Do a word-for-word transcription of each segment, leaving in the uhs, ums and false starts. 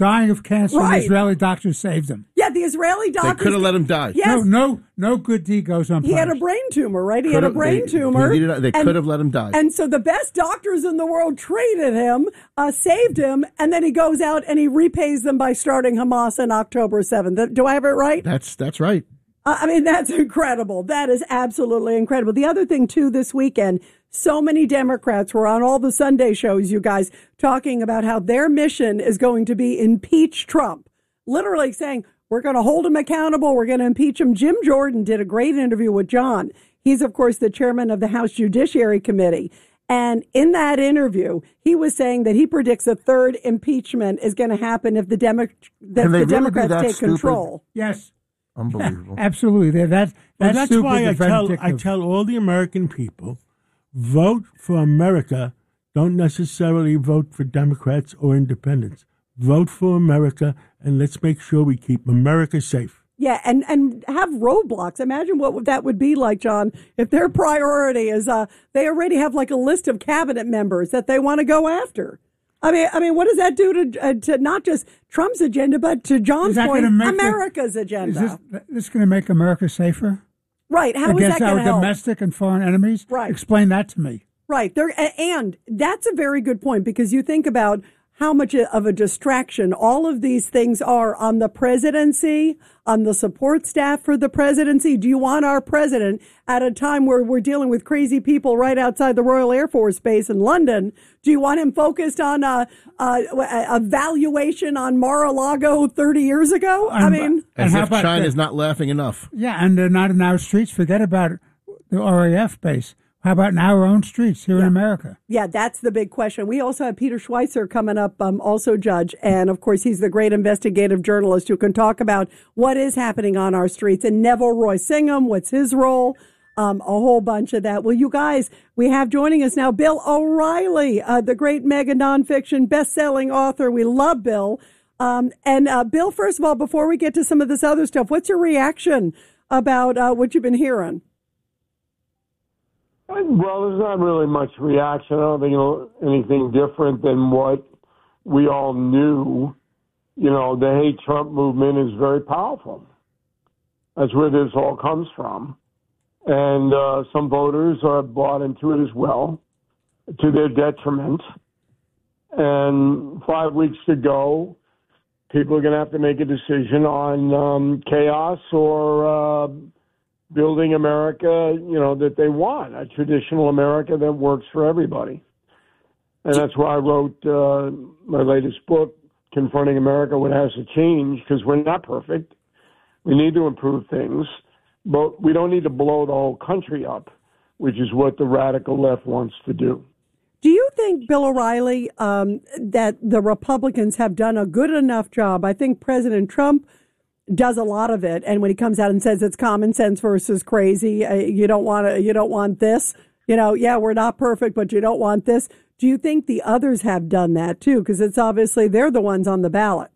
dying of cancer, Right. and the Israeli doctors saved him. Yeah, the Israeli doctors. They could have let him die. Yes. No, no, no good deed goes unpunished. He had a brain tumor, right? He Could had a have- brain they, tumor. He needed, they and, could have let him die. And so the best doctors in the world treated him, uh, saved him, and then he goes out and he repays them by starting Hamas on October seventh. Do I have it right? That's that's right. Uh, I mean, that's incredible. That is absolutely incredible. The other thing, too, this weekend, so many Democrats were on all the Sunday shows, you guys, talking about how their mission is going to be impeach Trump. Literally saying, we're going to hold him accountable. We're going to impeach him. Jim Jordan did a great interview with John. He's, of course, the chairman of the House Judiciary Committee. And in that interview, he was saying that he predicts a third impeachment is going to happen if the, Demo- that Can they the really be Democrats that take stupid? control. Yes. Unbelievable. Absolutely. That, that, Well, that's that's stupid why I and tell I vindictive. tell all the American people, vote for America. Don't necessarily vote for Democrats or independents. Vote for America, and let's make sure we keep America safe. Yeah, and, and have roadblocks. Imagine what that would be like, John, if their priority is uh, they already have like a list of cabinet members that they want to go after. I mean, I mean, what does that do to uh, to not just Trump's agenda, but to John's Is that point, gonna make America's the, agenda? Is this, this going to make America safer? Right. How is against that our going to help? domestic and foreign enemies? Right. Explain that to me. Right. There, and that's a very good point, because you think about how much of a distraction all of these things are on the presidency, on the support staff for the presidency. Do you want our president at a time where we're dealing with crazy people right outside the Royal Air Force Base in London? Do you want him focused on a, a, a valuation on Mar-a-Lago thirty years ago? I And- mean, As and how if about China's the- not laughing enough. Yeah, and they're not in our streets. Forget about the R A F base. How about in our own streets here in America? yeah, that's the big question. We also have Peter Schweitzer coming up, um, also judge. And, of course, he's the great investigative journalist who can talk about what is happening on our streets. And Neville Roy Singham, what's his role? Um, a whole bunch of that. Well, you guys, we have joining us now Bill O'Reilly, uh, the great mega nonfiction best-selling author. We love Bill. Um, and, uh, Bill, first of all, before we get to some of this other stuff, what's your reaction about uh, what you've been hearing? Well, there's not really much reaction. I don't think it'll, anything different than what we all knew. You know, the hate Trump movement is very powerful. That's where this all comes from. And uh, some voters are bought into it as well, to their detriment. And five weeks to go, people are going to have to make a decision on um, chaos or... Uh, building America, you know, that they want, a traditional America that works for everybody. And that's why I wrote uh, my latest book, Confronting America, What Has to Change, because we're not perfect. We need to improve things, but we don't need to blow the whole country up, which is what the radical left wants to do. Do you think, Bill O'Reilly, um, that the Republicans have done a good enough job? I think President Trump does a lot of it, and when he comes out and says it's common sense versus crazy, uh, you don't want to, you don't want this. You know, yeah, we're not perfect, but you don't want this. Do you think the others have done that too? Because it's obviously they're the ones on the ballot.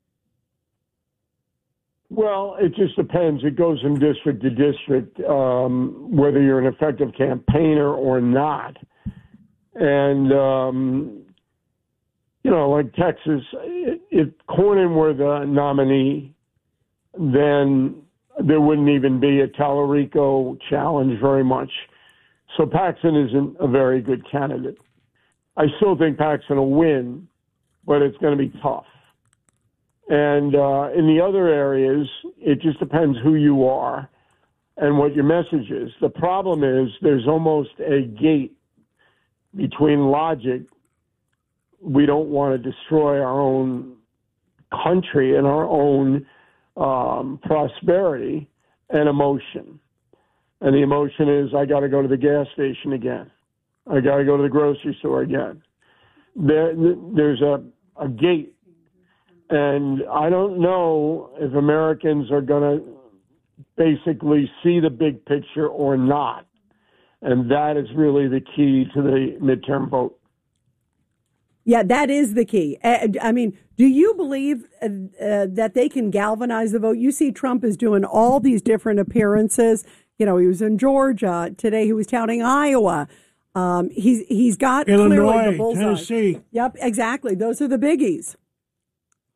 Well, it just depends. It goes from district to district, um, whether you're an effective campaigner or not. And, um, you know, like Texas, if Cornyn were the nominee, then there wouldn't even be a Tallarico challenge very much. So Paxton isn't a very good candidate. I still think Paxton will win, but it's going to be tough. And uh, in the other areas, it just depends who you are and what your message is. The problem is there's almost a gate between logic. We don't want to destroy our own country and our own um, prosperity and emotion. And the emotion is, I got to go to the gas station again. I got to go to the grocery store again. There, there's a, a gate. And I don't know if Americans are going to basically see the big picture or not. And that is really the key to the midterm vote. Yeah, that is the key. I mean, do you believe uh, uh, that they can galvanize the vote? You see Trump is doing all these different appearances. You know, he was in Georgia. Today he was touting Iowa. Um, he's he's got Illinois, clearly the bullseye. Tennessee. Yep, exactly. Those are the biggies.